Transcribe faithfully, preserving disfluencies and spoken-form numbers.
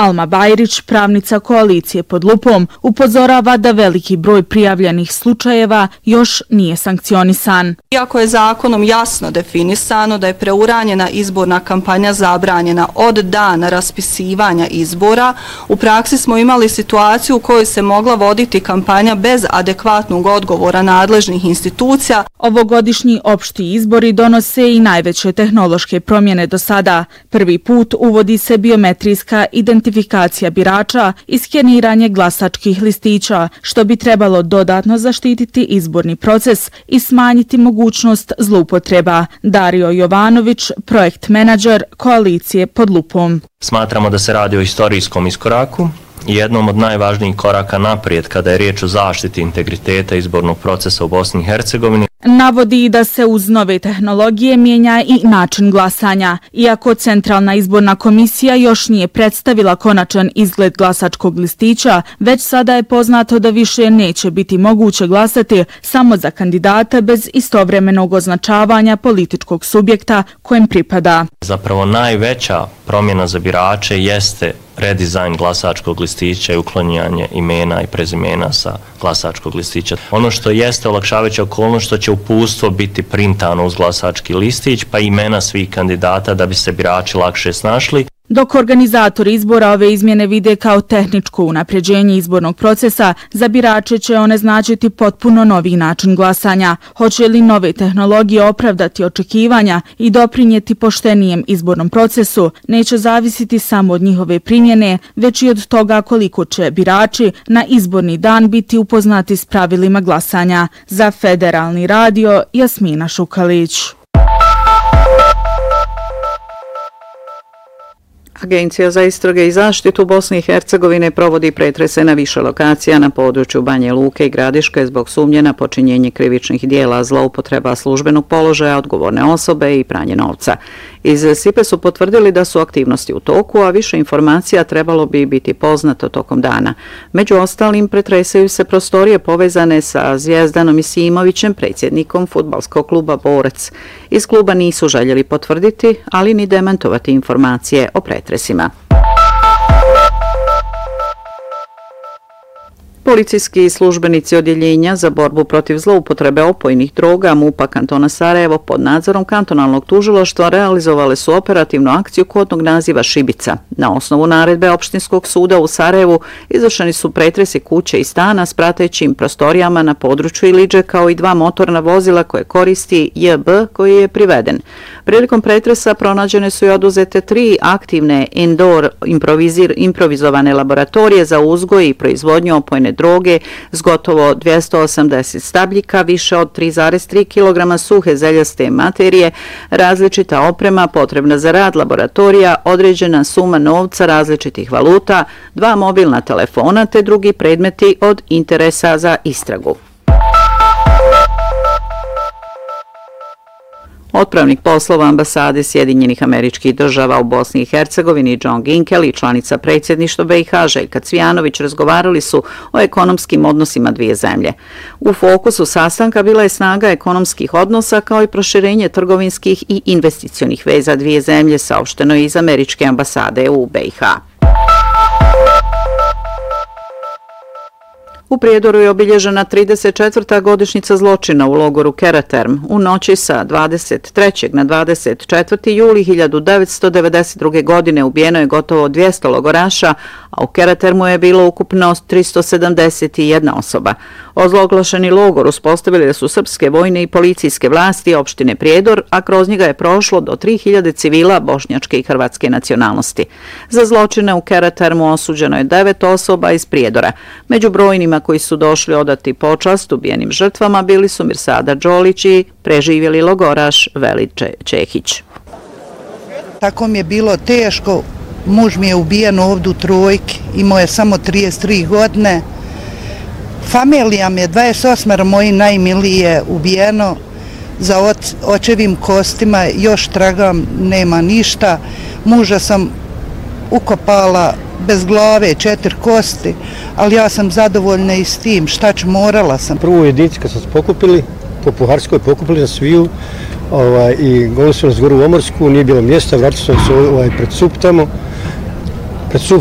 Alma Bajrić, pravnica koalicije Pod lupom, upozorava da veliki broj prijavljenih slučajeva još nije sankcionisan. Iako je zakonom jasno definisano da je preuranjena izborna kampanja zabranjena od dana raspisivanja izbora, u praksi smo imali situaciju u kojoj se mogla voditi kampanja bez adekvatnog odgovora nadležnih institucija. Ovogodišnji opšti izbori donose i najveće tehnološke promjene do sada. Prvi put uvodi se biometrijska identifikacija birača i skeniranje glasačkih listića, što bi trebalo dodatno zaštititi izborni proces i smanjiti mogućnost zloupotreba. Dario Jovanović, projekt menadžer koalicije Pod lupom. Smatramo da se radi o istorijskom iskoraku i jednom od najvažnijih koraka naprijed kada je riječ o zaštiti integriteta izbornog procesa u Bosni i Hercegovini. Navodi da se uz nove tehnologije mijenja i način glasanja. Iako Centralna izborna komisija još nije predstavila konačan izgled glasačkog listića, već sada je poznato da više neće biti moguće glasati samo za kandidata bez istovremenog označavanja političkog subjekta kojem pripada. Zapravo najveća promjena za birače jeste redizajn glasačkog listića i uklanjanje imena i prezimena sa glasačkog listića. Ono što jeste olakšavajuća okolnost što će uputstvo biti printano uz glasački listić, pa imena svih kandidata da bi se birači lakše snašli. Dok organizatori izbora ove izmjene vide kao tehničko unapređenje izbornog procesa, za birače će one značiti potpuno novi način glasanja. Hoće li nove tehnologije opravdati očekivanja i doprinijeti poštenijem izbornom procesu, neće zavisiti samo od njihove primjene, već i od toga koliko će birači na izborni dan biti upoznati s pravilima glasanja. Za Federalni radio, Jasmina Šukalić. Agencija za istrage i zaštitu Bosne i Hercegovine provodi pretrese na više lokacija na području Banje Luke i Gradiške zbog sumnje na počinjenje krivičnih dijela, zloupotreba službenog položaja, odgovorne osobe i pranje novca. Iz SIPE su potvrdili da su aktivnosti u toku, a više informacija trebalo bi biti poznato tokom dana. Među ostalim, pretresaju se prostorije povezane sa Zvijezdanom Isimovićem, predsjednikom fudbalskog kluba Borac. Iz kluba nisu željeli potvrditi, ali ni demantovati informacije o pretresima. Policijski službenici odjeljenja za borbu protiv zloupotrebe opojnih droga MUP-a kantona Sarajevo pod nadzorom kantonalnog tužilaštva realizovale su operativnu akciju kodnog naziva Šibica. Na osnovu naredbe opštinskog suda u Sarajevu izvršeni su pretresi kuće i stana s pratećim prostorijama na području Iliđe kao i dva motorna vozila koje koristi J B koji je priveden. Prilikom pretresa pronađene su i oduzete tri aktivne indoor improvizir, improvizovane laboratorije za uzgoj i proizvodnju opojne droge s gotovo dvjesto osamdeset stabljika, više od tri zarez tri kilograma suhe zeljaste materije, različita oprema potrebna za rad laboratorija, određena suma novca različitih valuta, dva mobilna telefona te drugi predmeti od interesa za istragu. Otpravnik poslova ambasade Sjedinjenih Američkih Država u Bosni i Hercegovini John Ginkel i članica predsjedništva B i H Željka Cvijanović razgovarali su o ekonomskim odnosima dvije zemlje. U fokusu sastanka bila je snaga ekonomskih odnosa kao i proširenje trgovinskih i investicionih veza dvije zemlje, saopšteno iz Američke ambasade u B i H. U Prijedoru je obilježena trideset četvrta godišnjica zločina u logoru Karaterm. U noći sa dvadeset trećeg na dvadeset četvrti juli hiljadu devetsto devedeset druge. godine ubijeno je gotovo dvjesto logoraša, a u Karatermu je bilo ukupno tristo sedamdeset jedna osoba. Ozloglašeni logor uspostavili su srpske vojne i policijske vlasti opštine Prijedor, a kroz njega je prošlo do tri hiljade civila bošnjačke i hrvatske nacionalnosti. Za zločine u Karatermu osuđeno je devet osoba iz Prijedora. Među brojnima koji su došli odati počast ubijenim žrtvama bili su Mirsada Đolić i preživjeli logoraš Velid Čehić. Tako mi je bilo teško, muž mi je ubijen ovdje u Trojki, imao je samo trideset tri godine. Familija mi je, dvadeset osam moji najmilije ubijeno, za oč, očevim kostima još tragam, nema ništa. Muža sam ukopala bez glave, četiri kosti, ali ja sam zadovoljna i s tim, šta ću, morala sam. Prvo jedinici kad smo se pokupili, po Puharskoj pokupili na sviju ovaj, i goli su nas gore u Omorsku, nije bilo mjesta, vratili smo se ovaj, pred sup tamo. Pred sup